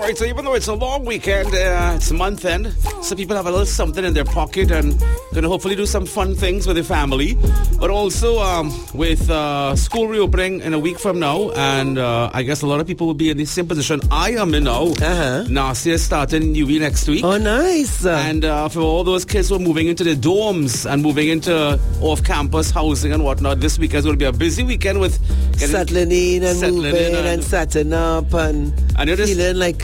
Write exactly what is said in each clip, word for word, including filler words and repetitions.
right, so even though it's a long weekend, uh, it's month end, so people have a little something in their pocket and going to hopefully do some fun things with their family. But also um, with uh, school reopening in a week from now, and uh, I guess a lot of people will be in the same position I am in now. Uh-huh. Nasia is starting U V next week. Oh, nice. And uh, for all those kids who are moving into the dorms and moving into off-campus housing and whatnot, this weekend is going to be a busy weekend with settling in and settling moving in and, and setting up and, and you're just, feeling like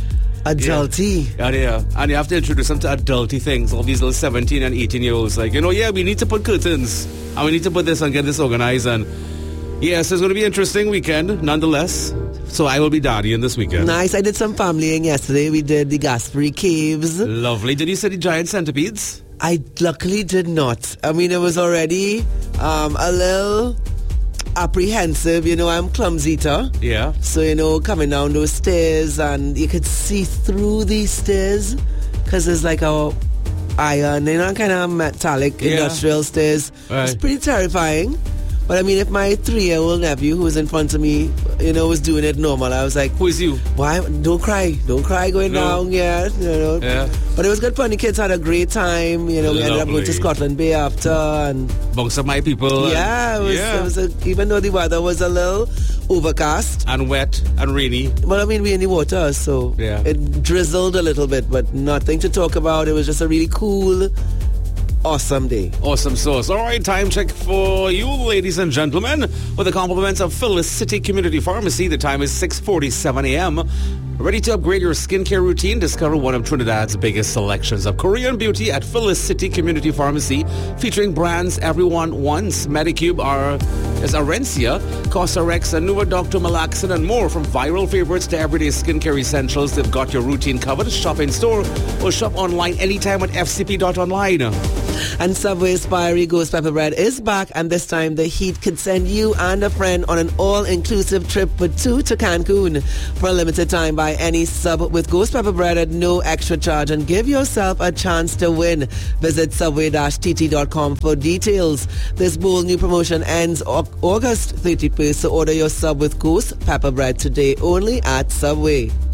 adulty. Yeah. Yeah, yeah. And you have to introduce them to adulty things, all these little seventeen and eighteen year olds. Like, you know, yeah, we need to put curtains and we need to put this and get this organized. And yes, it's going to be an interesting weekend nonetheless. So I will be daddying this weekend. Nice. I did some familying yesterday. We did the Gasperi Caves. Lovely. Did you see the giant centipedes? I luckily did not. I mean, it was already um, a little apprehensive. You know, I'm clumsy eater. Yeah. So, you know, coming down those stairs and you could see through these stairs because there's like a iron, you know, kind of metallic Yeah. industrial stairs. Right. It's pretty terrifying. But I mean, if my three-year-old nephew who was in front of me, you know, was doing it normal, I was like, Who is you? why? Don't cry. Don't cry going No. down. Yeah, you know. Yeah. But it was good fun. The kids had a great time. You know, we ended up going to Lovely. Scotland Bay after. And Bunks of my people. yeah, it was, yeah. it was a, even though the weather was a little overcast. And wet and rainy. Well, I mean, we're in the water, so Yeah. it drizzled a little bit, but nothing to talk about. It was just a really cool, awesome day. Awesome sauce. All right, time check for you, ladies and gentlemen, with the compliments of Phyllis City Community Pharmacy. The time is six forty-seven a.m. Ready to upgrade your skincare routine? Discover one of Trinidad's biggest selections of Korean beauty at Phyllis City Community Pharmacy, featuring brands everyone wants. Medicube, are, is Arencia, Cosrx, and Nuva Doctor Malaxin, and more. From viral favorites to everyday skincare essentials, they've got your routine covered. Shop in store or shop online anytime at f c p dot online. And Subway's Fiery Ghost Pepper Bread is back, and this time the heat could send you and a friend on an all-inclusive trip for two to Cancun for a limited time. Buy any sub with Ghost Pepper Bread at no extra charge and give yourself a chance to win. Visit subway dash t t dot com for details. This bold new promotion ends Au- August thirty-first, so order your sub with Ghost Pepper Bread today only at Subway.